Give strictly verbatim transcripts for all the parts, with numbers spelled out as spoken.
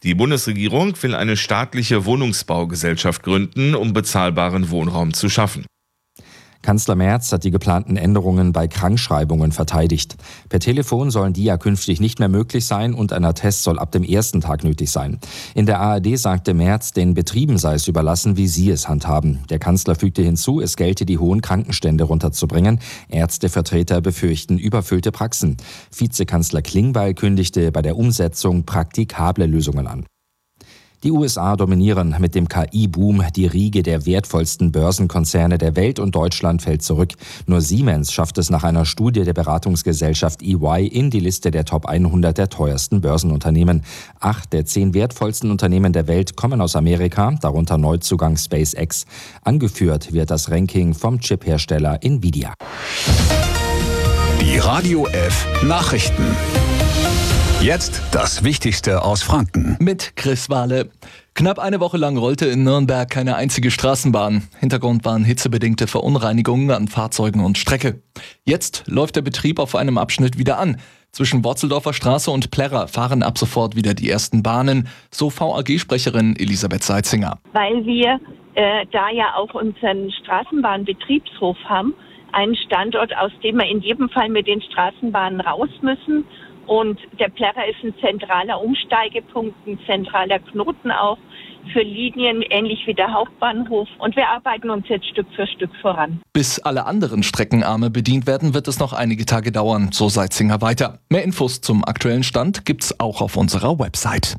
Die Bundesregierung will eine staatliche Wohnungsbaugesellschaft gründen, um bezahlbaren Wohnraum zu schaffen. Kanzler Merz hat die geplanten Änderungen bei Krankschreibungen verteidigt. Per Telefon sollen die ja künftig nicht mehr möglich sein und ein Attest soll ab dem ersten Tag nötig sein. In der A R D sagte Merz, den Betrieben sei es überlassen, wie sie es handhaben. Der Kanzler fügte hinzu, es gelte, die hohen Krankenstände runterzubringen. Ärztevertreter befürchten überfüllte Praxen. Vizekanzler Klingbeil kündigte bei der Umsetzung praktikable Lösungen an. Die U S A dominieren mit dem K I-Boom die Riege der wertvollsten Börsenkonzerne der Welt und Deutschland fällt zurück. Nur Siemens schafft es nach einer Studie der Beratungsgesellschaft E Y in die Liste der Top hundert der teuersten Börsenunternehmen. Acht der zehn wertvollsten Unternehmen der Welt kommen aus Amerika, darunter Neuzugang SpaceX. Angeführt wird das Ranking vom Chiphersteller Nvidia. Die Radio F Nachrichten. Jetzt das Wichtigste aus Franken. Mit Chris Wahle. Knapp eine Woche lang rollte in Nürnberg keine einzige Straßenbahn. Hintergrund waren hitzebedingte Verunreinigungen an Fahrzeugen und Strecke. Jetzt läuft der Betrieb auf einem Abschnitt wieder an. Zwischen Worzeldorfer Straße und Plärrer fahren ab sofort wieder die ersten Bahnen, so V A G-Sprecherin Elisabeth Seitzinger. Weil wir äh, da ja auch unseren Straßenbahnbetriebshof haben, einen Standort, aus dem wir in jedem Fall mit den Straßenbahnen raus müssen. Und der Plärrer ist ein zentraler Umsteigepunkt, ein zentraler Knoten auch für Linien, ähnlich wie der Hauptbahnhof. Und wir arbeiten uns jetzt Stück für Stück voran. Bis alle anderen Streckenarme bedient werden, wird es noch einige Tage dauern, so Seitzinger weiter. Mehr Infos zum aktuellen Stand gibt's auch auf unserer Website.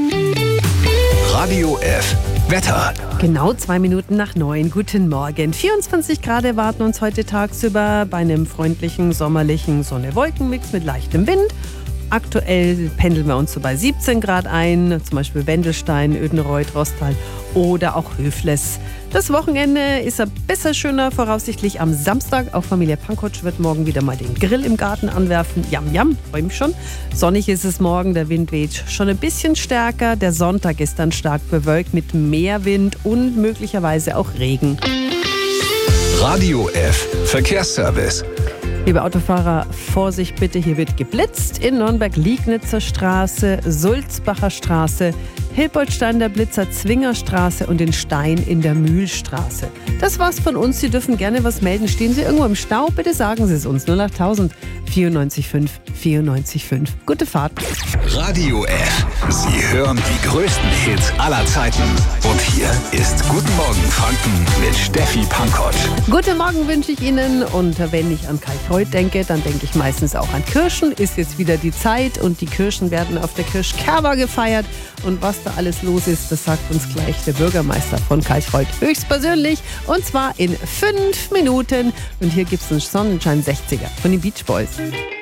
Radio F Wetter. Genau zwei Minuten nach neun. Guten Morgen. vierundzwanzig Grad erwarten uns heute tagsüber bei einem freundlichen, sommerlichen Sonne-Wolken-Mix mit leichtem Wind. Aktuell pendeln wir uns so bei siebzehn Grad ein, zum Beispiel Wendelstein, Ödenreuth, Rostal oder auch Höfles. Das Wochenende ist ein bisschen schöner, voraussichtlich am Samstag. Auch Familie Pankotsch wird morgen wieder mal den Grill im Garten anwerfen. Jam, jam, freue mich schon. Sonnig ist es morgen, der Wind weht schon ein bisschen stärker. Der Sonntag ist dann stark bewölkt mit mehr Wind und möglicherweise auch Regen. Radio F Verkehrsservice. Liebe Autofahrer, Vorsicht bitte, hier wird geblitzt. In Nürnberg Liegnitzer Straße, Sulzbacher Straße, Hilpoltstein der Blitzer, Zwingerstraße und in Stein in der Mühlstraße. Das war's von uns. Sie dürfen gerne was melden. Stehen Sie irgendwo im Stau? Bitte sagen Sie es uns. null acht tausend vierundneunzig fünf vierundneunzig fünf. Gute Fahrt. Radio F. Sie hören die größten Hits aller Zeiten. Und hier ist Guten Morgen Franken mit Steffi Pankotsch. Guten Morgen wünsche ich Ihnen. Und wenn ich an Karlsruhe denke, dann denke ich meistens auch an Kirschen. Ist jetzt wieder die Zeit und die Kirschen werden auf der Kirschkerwa gefeiert. Und was da alles los ist, das sagt uns gleich der Bürgermeister von Karlsruhe höchstpersönlich. Und zwar in fünf Minuten. Und hier gibt es einen Sonnenschein sechziger von den Beach Boys.